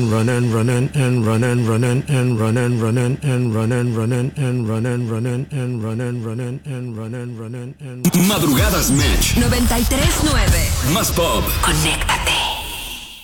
run and run and run and run and run and run and run and run and run and run and run and run and run and run and. Madrugadas Match 93.9. Más pop. Conéctate.